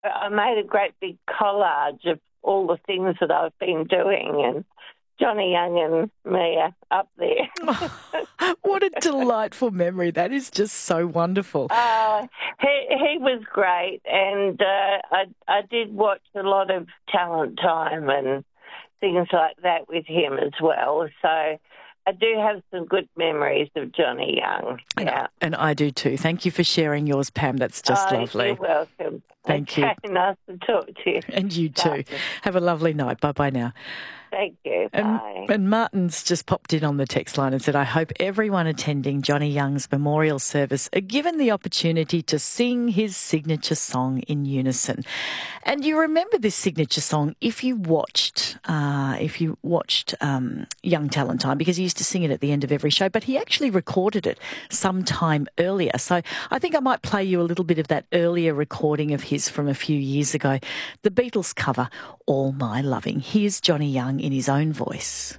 I made a great big collage of all the things that I've been doing, and Johnny Young and me are up there. What a delightful memory. That is just so wonderful. He was great, and I did watch a lot of Talent Time and things like that with him as well. So I do have some good memories of Johnny Young. Yeah. And I do too. Thank you for sharing yours, Pam. That's just lovely. You're welcome. Thank you. Nice to talk to you. And you too. Have a lovely night. Bye-bye now. Thank you. Bye. And Martin's just popped in on the text line and said, I hope everyone attending Johnny Young's memorial service are given the opportunity to sing his signature song in unison. And you remember this signature song if you watched Young Talent Time, because he used to sing it at the end of every show, but he actually recorded it sometime earlier. So I think I might play you a little bit of that earlier recording of his from a few years ago. The Beatles cover, All My Loving. Here's Johnny Young in his own voice.